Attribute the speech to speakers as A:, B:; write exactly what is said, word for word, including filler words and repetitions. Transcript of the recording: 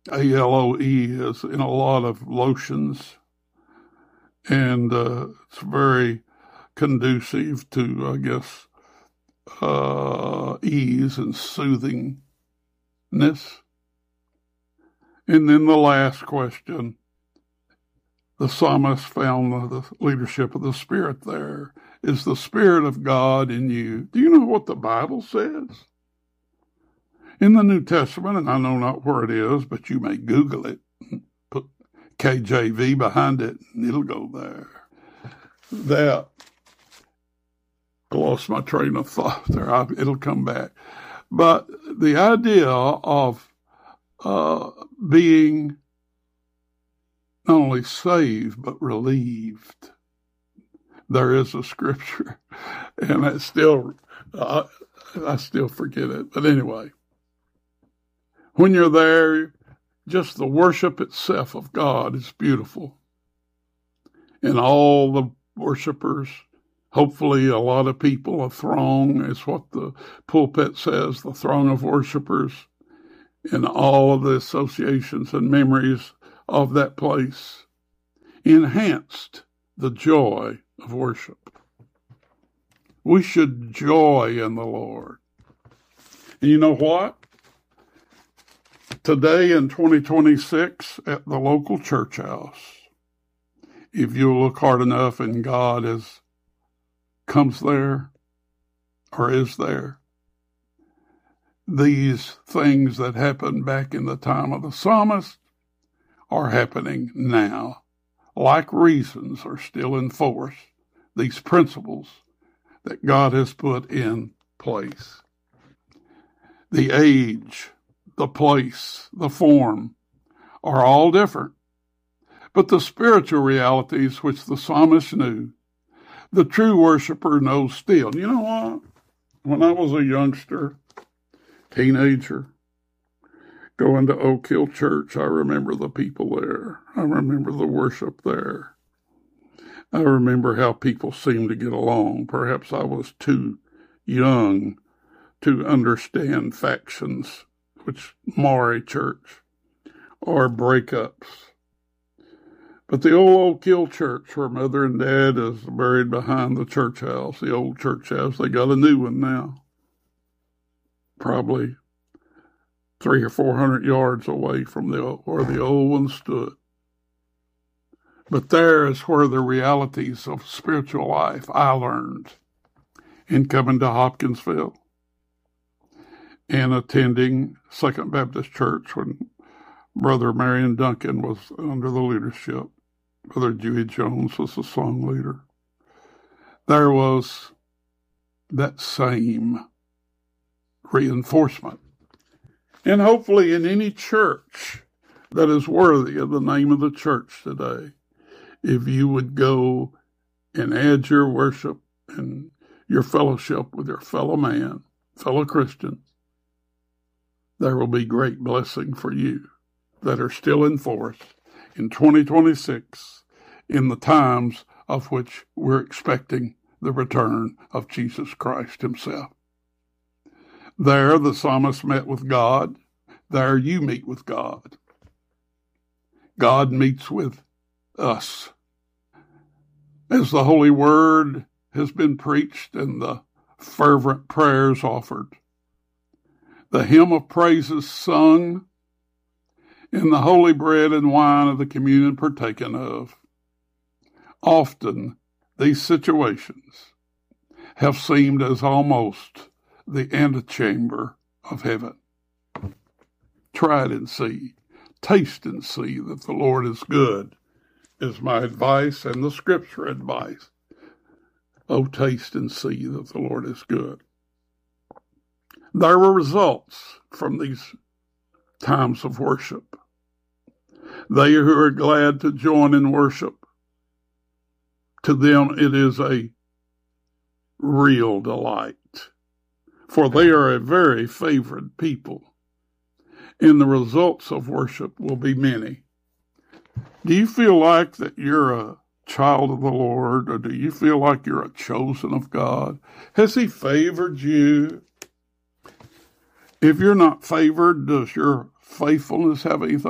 A: A L O E, is in a lot of lotions, and uh, it's very conducive to, I guess, uh, ease and soothingness. And then the last question, the psalmist found the leadership of the Spirit there. Is the Spirit of God in you? Do you know what the Bible says? In the New Testament, and I know not where it is, but you may Google it, put K J V behind it, and it'll go there. That, I lost my train of thought there. I, it'll come back. But the idea of uh, being not only saved, but relieved. There is a scripture, and I still, uh, I still forget it. But anyway, when you're there, just the worship itself of God is beautiful. And all the worshipers, hopefully a lot of people, a throng is what the pulpit says, the throng of worshipers, and all of the associations and memories of that place enhanced the joy of worship. We should joy in the Lord. And you know what? Today in twenty twenty-six at the local church house, if you look hard enough and God is comes there or is there, these things that happened back in the time of the psalmist are happening now. Like reasons are still in force, these principles that God has put in place. The age, the place, the form are all different. But the spiritual realities which the psalmist knew, the true worshiper knows still. You know what? When I was a youngster, teenager, going to Oak Hill Church, I remember the people there. I remember the worship there. I remember how people seemed to get along. Perhaps I was too young to understand factions which mar a church or breakups. But the old Oak Hill Church, where Mother and Dad is buried behind the church house, the old church house, they got a new one now. Probably three or four hundred yards away from the where the old one stood. But there is where the realities of spiritual life I learned in coming to Hopkinsville and attending Second Baptist Church when Brother Marion Duncan was under the leadership. Brother Dewey Jones was the song leader. There was that same reinforcement. And hopefully in any church that is worthy of the name of the church today, if you would go and add your worship and your fellowship with your fellow man, fellow Christian, there will be great blessing for you that are still in force in twenty twenty-six, in the times of which we're expecting the return of Jesus Christ himself. There, the psalmist met with God. There, you meet with God. God meets with us. As the Holy Word has been preached and the fervent prayers offered, the hymn of praises sung, and the holy bread and wine of the communion partaken of, often these situations have seemed as almost the antechamber of heaven. Try it and see. Taste and see that the Lord is good, is my advice and the scripture advice. Oh, taste and see that the Lord is good. There were results from these times of worship. They who are glad to join in worship, to them it is a real delight, for they are a very favored people, and the results of worship will be many. Do you feel like that you're a child of the Lord, or do you feel like you're a chosen of God? Has he favored you? If you're not favored, does your faithfulness have anything